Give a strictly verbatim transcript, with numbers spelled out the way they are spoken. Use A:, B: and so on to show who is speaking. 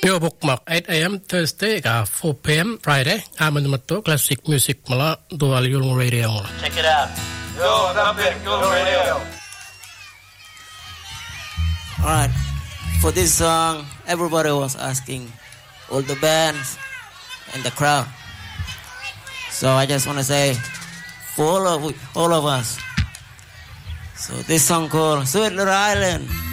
A: Yo bookmark eight a.m. Thursday ka four p.m. Friday. Aman mato classic music mala dual Yulmo Radio.
B: Check it out.
C: Yo, Tapik, Yulmo Radio.
D: Alright. For this song, everybody was asking, all the bands and the crowd. So I just want to say, for all of, all of us. So this song called Sweet Little Island.